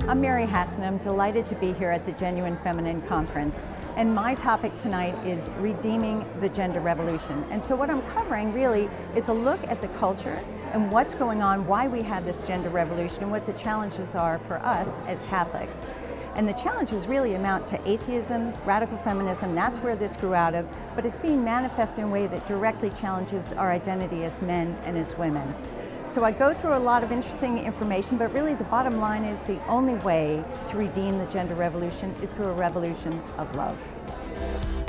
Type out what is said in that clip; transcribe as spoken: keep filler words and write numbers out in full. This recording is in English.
I'm Mary Hassan. I'm delighted to be here at the Genuine Feminine Conference. And my topic tonight is redeeming the gender revolution. And so what I'm covering really is a look at the culture and what's going on, why we have this gender revolution, and what the challenges are for us as Catholics. And the challenges really amount to atheism, radical feminism, that's where this grew out of, but it's being manifested in a way that directly challenges our identity as men and as women. So I go through a lot of interesting information, but really the bottom line is the only way to redeem the gender revolution is through a revolution of love.